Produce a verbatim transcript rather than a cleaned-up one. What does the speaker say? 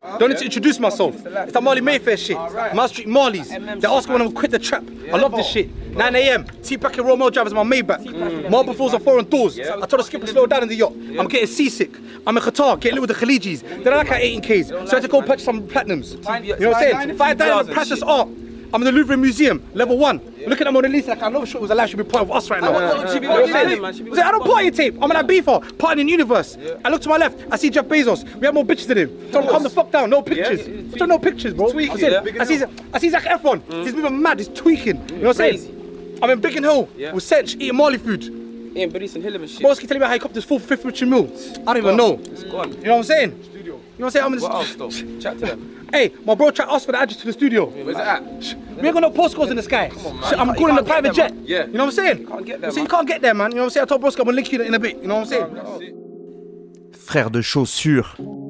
Don't need to introduce myself. It's that Marley Mayfair shit. Mount Street Marleys. They're asking when I'm quit the trap. I love this shit. nine a m T-Pack and Romeo drivers my Maybach. Marble floors are foreign doors. I told the skipper slow down in the yacht. I'm getting seasick. I'm in Qatar, getting lit with the Khalijis. They're like at eighteen Ks, so I had to go purchase some platinums. You know what I'm saying? Five diamond precious art. I'm in the Louvre Museum, level one. Look at that Mona Lisa, like I know it was a life should be part of us right now. I don't party tape. I'm an Ibiza, partying in universe. I look to my left, I see Jeff Bezos. We have more bitches than him. Tell him calm the fuck down, no pictures. Tell him no pictures, bro. I see, I see Zac Efron. He's moving mad, he's tweaking. You know what I'm saying? I'm in Biggin Hill with Sench eating Marley food. Eating Berries and Hill and shit. Broski telling me about helicopters, fourth, fifth Richard Mill. I don't even know. It's gone. You know what I'm saying? You know what I'm saying? I'm in the What else though? Chat to them. Hey, my bro tried to ask for the address to the studio. Where's it at? We ain't got no postcodes in the sky. on, man. Shit, I'm You calling the can't get private there, jet. man. Yeah. You know what I'm saying? You can't get there, So you man. can't get there, man. You know what I'm saying? I told Broski I'm gonna link you in a bit. You know what I'm saying? Frère de chaussures.